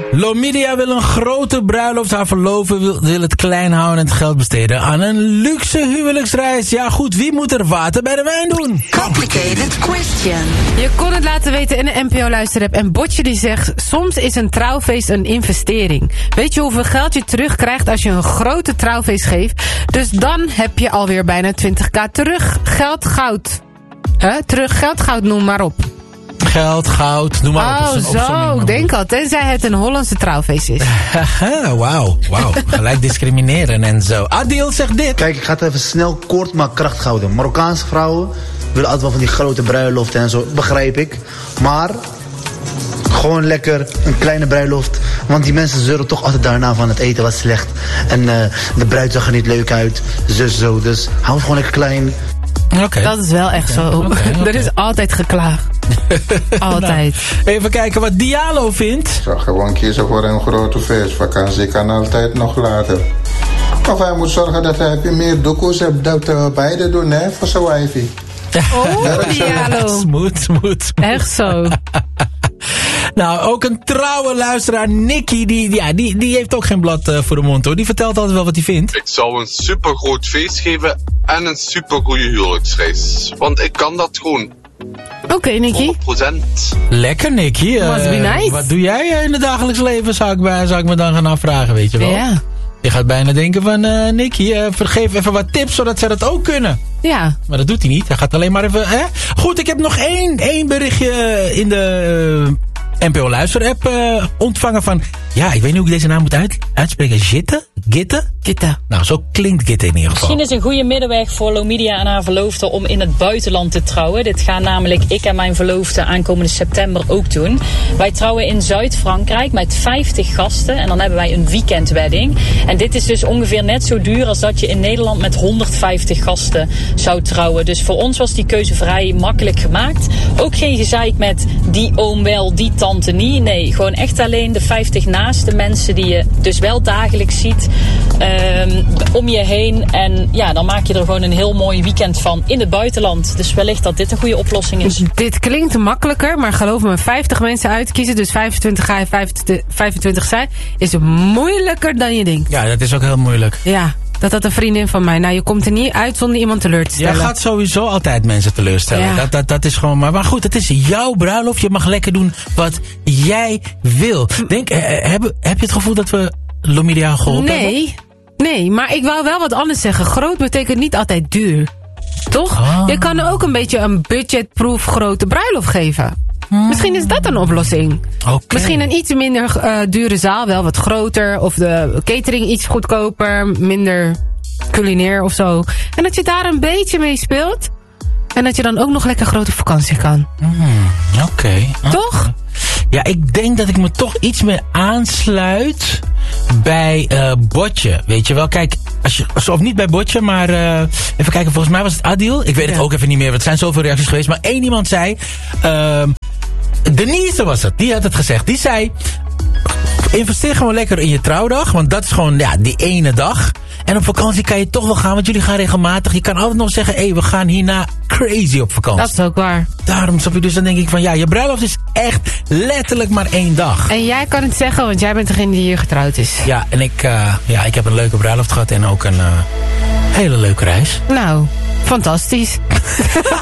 Lomidia wil een grote bruiloft. Haar verloven wil het klein houden en het geld besteden aan een luxe huwelijksreis. Ja goed, wie moet er water bij de wijn doen? Complicated question. Je kon het laten weten in de NPO-luisterapp. En Botje die zegt, soms is een trouwfeest een investering. Weet je hoeveel geld je terugkrijgt als je een grote trouwfeest geeft? Dus dan heb je alweer bijna 20k terug. Geld, goud. Terug, geld, goud, noem maar op. Geld, goud, noem maar op. Oh, zo, ik denk al. Tenzij het een Hollandse trouwfeest is. Wauw. Gelijk discrimineren en zo. Adil zegt dit. Kijk, ik ga het even snel, kort, maar krachtig houden. Marokkaanse vrouwen willen altijd wel van die grote bruiloften en zo. Begrijp ik. Maar gewoon lekker een kleine bruiloft. Want die mensen zeuren toch altijd daarna van het eten was slecht. En de bruid zag er niet leuk uit. Zo. Dus hou het gewoon lekker klein. Okay. Dat is wel echt zo. Okay. Er is altijd geklaagd. Altijd. Nou, even kijken wat Diallo vindt. Ik zou gewoon kiezen voor een grote feestvakantie. Kan altijd nog later. Of hij moet zorgen dat hij meer doekoes hebt. Dat beide doen, hè, voor zijn wijfie. Oh, Diallo. Smooth. Echt zo. Nou, ook een trouwe luisteraar, Nicky, die heeft ook geen blad voor de mond, hoor. Die vertelt altijd wel wat hij vindt. Ik zou een supergroot feest geven en een supergoeie huwelijksreis. Want ik kan dat gewoon. Oké, Nicky. 100%. Lekker, Nicky. Must be nice. Wat doe jij in het dagelijks leven, zou ik me dan gaan afvragen, weet je wel? Ja. Je gaat bijna denken van, Nicky, vergeef even wat tips, zodat zij dat ook kunnen. Ja. Maar dat doet hij niet. Hij gaat alleen maar even, hè? Goed, ik heb nog één berichtje in de NPO Luister-app ontvangen van... Ja, ik weet niet hoe ik deze naam moet uitspreken. Gitte? Nou, zo klinkt Gitte in ieder geval. Misschien is een goede middenweg voor Lomidia en haar verloofde om in het buitenland te trouwen. Dit gaan namelijk ik en mijn verloofde aankomende september ook doen. Wij trouwen in Zuid-Frankrijk met 50 gasten en dan hebben wij een weekendwedding. En dit is dus ongeveer net zo duur als dat je in Nederland met 150 gasten zou trouwen. Dus voor ons was die keuze vrij makkelijk gemaakt. Ook geen gezeik met die oom wel, die tante niet. Nee, gewoon echt alleen de 50 naaste mensen die je dus wel dagelijks ziet om je heen. En ja, dan maak je er gewoon een heel mooi weekend van in het buitenland. Dus wellicht dat dit een goede oplossing is. Dit klinkt makkelijker, maar geloof me, 50 mensen uitkiezen, dus 25 ga je, 25 zij, is moeilijker dan je denkt. Ja, dat is ook heel moeilijk. Ja. Dat had een vriendin van mij. Nou, je komt er niet uit zonder iemand teleur te stellen. Jij gaat sowieso altijd mensen teleurstellen. Ja. Dat is gewoon... Maar goed, het is jouw bruiloft. Je mag lekker doen wat jij wil. Heb je het gevoel dat we Lomidia geholpen hebben? Nee, maar ik wou wel wat anders zeggen. Groot betekent niet altijd duur. Toch? Je kan ook een beetje een budgetproof grote bruiloft geven. Misschien is dat een oplossing. Okay. Misschien een iets minder dure zaal, wel wat groter. Of de catering iets goedkoper, minder culinair of zo. En dat je daar een beetje mee speelt. En dat je dan ook nog lekker grote vakantie kan. Oké. Toch? Ja, ik denk dat ik me toch iets meer aansluit bij Botje. Weet je wel, kijk, of niet bij Botje, maar even kijken, volgens mij was het Adil. Ik weet het ook even niet meer, want er zijn zoveel reacties geweest. Maar één iemand zei, Denise was het, die had het gezegd. Die zei, investeer gewoon lekker in je trouwdag, want dat is gewoon die ene dag. En op vakantie kan je toch wel gaan, want jullie gaan regelmatig. Je kan altijd nog zeggen, we gaan hierna crazy op vakantie. Dat is ook waar. Daarom snap je, dus dan denk ik van, je bruiloft is echt letterlijk maar 1 dag. En jij kan het zeggen, want jij bent degene die hier getrouwd is. Ja, en ik heb een leuke bruiloft gehad en ook een hele leuke reis. Nou, fantastisch.